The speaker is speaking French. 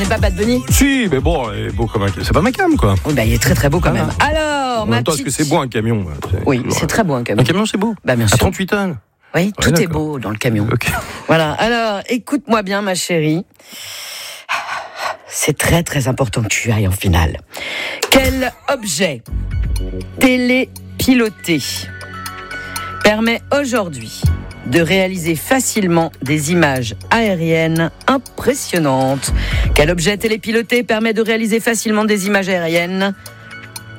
C'est pas Bad Bunny? Si, mais bon, il est beau comme un camion. C'est pas ma cam, quoi. Oui, il est très très beau quand même. Alors, En même temps, est-ce que c'est beau un camion? Oui, c'est très beau un camion. Un camion, c'est beau. Bien À sûr. 38 tonnes. Oui, tout est beau dans le camion. Ok. Voilà. Alors, écoute-moi bien, ma chérie. C'est très très important que tu ailles en finale. Quel objet télépiloté permet aujourd'hui de réaliser facilement des images aériennes impressionnantes? Quel objet télépiloté permet de réaliser facilement des images aériennes